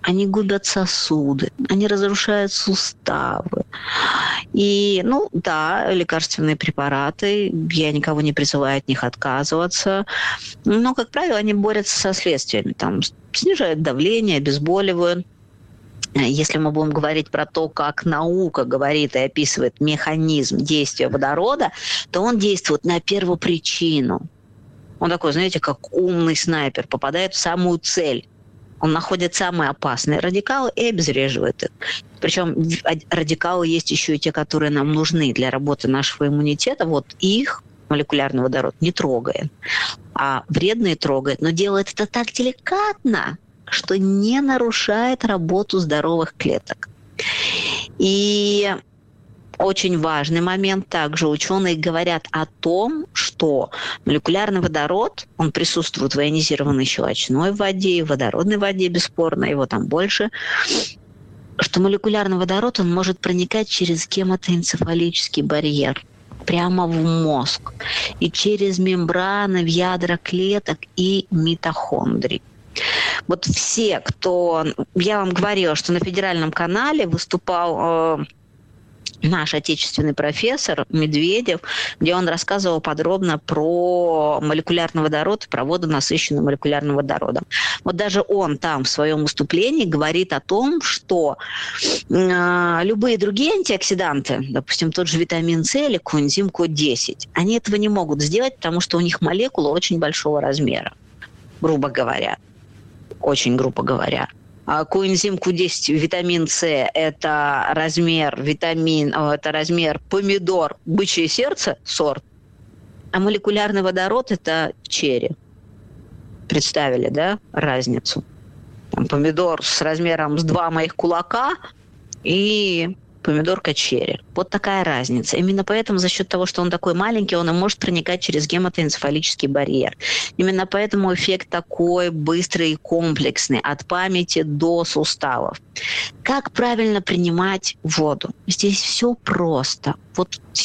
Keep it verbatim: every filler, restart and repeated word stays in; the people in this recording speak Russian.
они губят сосуды, они разрушают суставы. И, ну, да, лекарственные препараты, я никого не призываю от них отказываться, но, как правило, они борются со следствиями, там, снижают давление, обезболивают. Если мы будем говорить про то, как наука говорит и описывает механизм действия водорода, то он действует на первопричину. Он такой, знаете, как умный снайпер, попадает в самую цель. Он находит самые опасные радикалы и обезвреживает их. Причем радикалы есть еще и те, которые нам нужны для работы нашего иммунитета. Вот их молекулярный водород не трогает, а вредные трогает, но делает это так деликатно, что не нарушает работу здоровых клеток. И очень важный момент, также ученые говорят о том, что молекулярный водород, он присутствует в ионизированной щелочной воде, в водородной воде, бесспорно, его там больше, что молекулярный водород, он может проникать через гематоэнцефалический барьер прямо в мозг и через мембраны в ядра клеток и митохондрий. Вот все, кто... Я вам говорила, что на федеральном канале выступал э, наш отечественный профессор Медведев, где он рассказывал подробно про молекулярный водород, про воду, насыщенную молекулярным водородом. Вот даже он там в своем выступлении говорит о том, что э, любые другие антиоксиданты, допустим, тот же витамин С или коэнзим Ко десять, они этого не могут сделать, потому что у них молекула очень большого размера, грубо говоря. Очень грубо говоря. Коэнзим Ко десять, витамин С, это размер витамин, это размер помидор, бычье сердце, сорт, а молекулярный водород это черри. Представили, да, разницу? Там помидор с размером с два моих кулака и помидорка черри. Вот такая разница. Именно поэтому за счет того, что он такой маленький, он и может проникать через гематоэнцефалический барьер. Именно поэтому эффект такой быстрый и комплексный, от памяти до суставов. Как правильно принимать воду? Здесь все просто. Вот